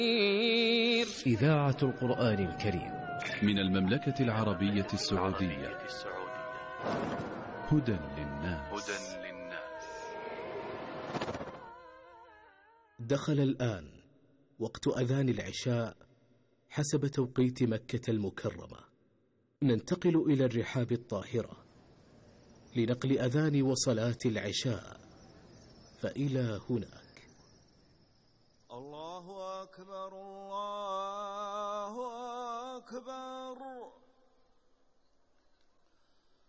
إذاعة القرآن الكريم من المملكة العربية السعودية. هدى للناس. دخل الآن وقت أذان العشاء حسب توقيت مكة المكرمة. ننتقل إلى الرحاب الطاهرة لنقل أذان وصلاة العشاء، فإلى هناك. الله أكبر الله أكبر.